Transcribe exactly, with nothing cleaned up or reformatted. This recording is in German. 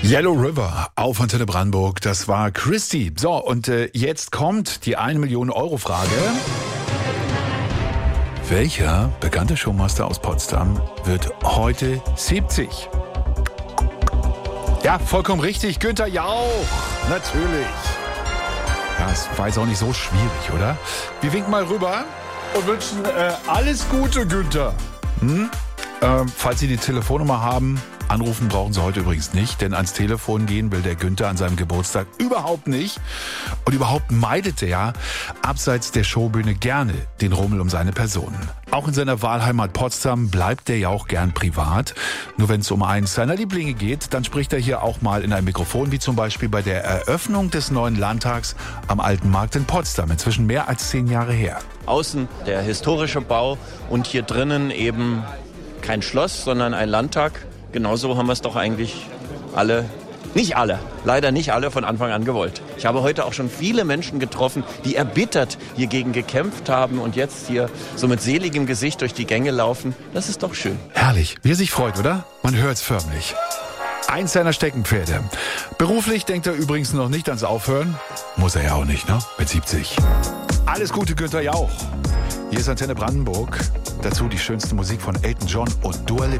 Yellow River auf Antenne Brandenburg, das war Christy. So, und äh, jetzt kommt die eine Million Euro Frage. Welcher bekannte Showmaster aus Potsdam wird heute siebzig? Ja, vollkommen richtig, Günther Jauch, natürlich. Ja, es war jetzt auch nicht so schwierig, oder? Wir winken mal rüber und wünschen äh, alles Gute, Günther. Hm? Äh, falls Sie die Telefonnummer haben, anrufen brauchen Sie heute übrigens nicht, denn ans Telefon gehen will der Günther an seinem Geburtstag überhaupt nicht. Und überhaupt meidet er abseits der Showbühne gerne den Rummel um seine Person. Auch in seiner Wahlheimat Potsdam bleibt der Jauch gern privat. Nur wenn es um eins seiner Lieblinge geht, dann spricht er hier auch mal in ein Mikrofon, wie zum Beispiel bei der Eröffnung des neuen Landtags am Alten Markt in Potsdam, inzwischen mehr als zehn Jahre her. Außen der historische Bau und hier drinnen eben kein Schloss, sondern ein Landtag. Genauso haben wir es doch eigentlich alle, nicht alle, leider nicht alle von Anfang an gewollt. Ich habe heute auch schon viele Menschen getroffen, die erbittert hiergegen gekämpft haben und jetzt hier so mit seligem Gesicht durch die Gänge laufen. Das ist doch schön. Herrlich, wie er sich freut, oder? Man hört's förmlich. Eins seiner Steckenpferde. Beruflich denkt er übrigens noch nicht ans Aufhören. Muss er ja auch nicht, ne? Mit siebzig. Alles Gute, Günther Jauch. Hier ist Antenne Brandenburg. Dazu die schönste Musik von Elton John und Dua Lipa.